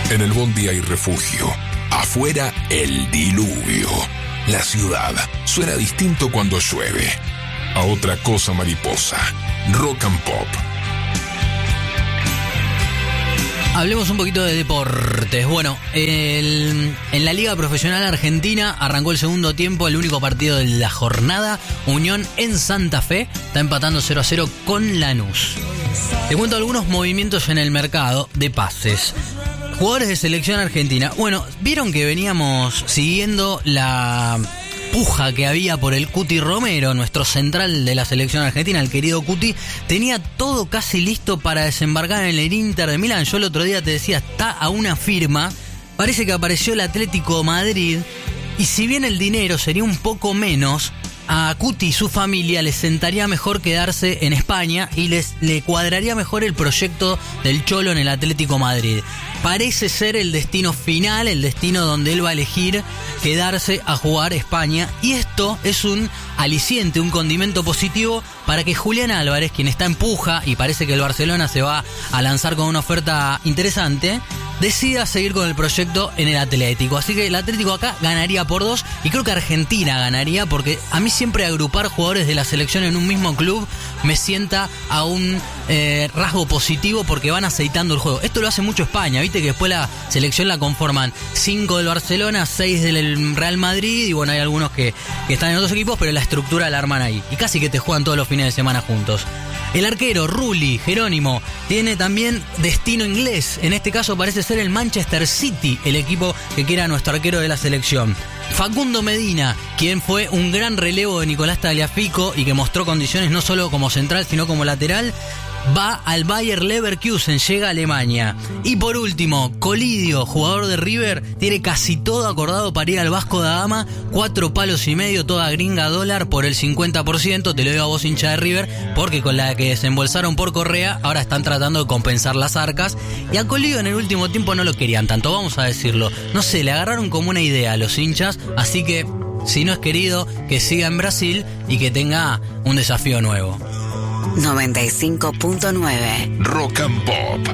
En el bondi hay refugio. Afuera, el diluvio. La ciudad suena distinto cuando llueve. A otra cosa mariposa. Rock and Pop. Hablemos un poquito de deportes. Bueno, en la Liga Profesional Argentina arrancó el segundo tiempo, el único partido de la jornada. Unión en Santa Fe está empatando 0-0 con Lanús. Te cuento algunos movimientos en el mercado de pases. Jugadores de selección argentina. Bueno, vieron que veníamos siguiendo la puja que había por el Cuti Romero, nuestro central de la selección argentina, el querido Cuti. Tenía todo casi listo para desembarcar en el Inter de Milán. Yo el otro día te decía, está a una firma. Parece que apareció el Atlético de Madrid. Y si bien el dinero sería un poco menos, a Cuti y su familia les sentaría mejor quedarse en España y le cuadraría mejor el proyecto del Cholo en el Atlético de Madrid. Parece ser el destino final, el destino donde él va a elegir quedarse a jugar España. Y esto es un aliciente, un condimento positivo para que Julián Álvarez, quien está en puja y parece que el Barcelona se va a lanzar con una oferta interesante, decida seguir con el proyecto en el Atlético. Así que el Atlético acá ganaría por 2 y creo que Argentina ganaría, porque a mí siempre agrupar jugadores de la selección en un mismo club me sienta a un rasgo positivo, porque van aceitando el juego. Esto lo hace mucho España, viste que después la selección la conforman 5 del Barcelona, 6 del Real Madrid y bueno, hay algunos que están en otros equipos, pero la estructura la arman ahí y casi que te juegan todos los fines de semana juntos. El arquero Rulli, Jerónimo, tiene también destino inglés. En este caso parece ser el Manchester City, el equipo que quiera nuestro arquero de la selección. Facundo Medina, quien fue un gran relevo de Nicolás Tagliafico y que mostró condiciones no solo como central sino como lateral, va al Bayer Leverkusen, llega a Alemania. Y por último, Colidio, jugador de River, tiene casi todo acordado para ir al Vasco da Gama, 4,5 palos, toda gringa dólar por el 50%, te lo digo a vos, hincha de River, porque con la que desembolsaron por Correa, ahora están tratando de compensar las arcas, y a Colidio en el último tiempo no lo querían tanto, vamos a decirlo, no sé, le agarraron como una idea a los hinchas, así que, si no es querido, que siga en Brasil y que tenga un desafío nuevo. 95.9 Rock and Pop.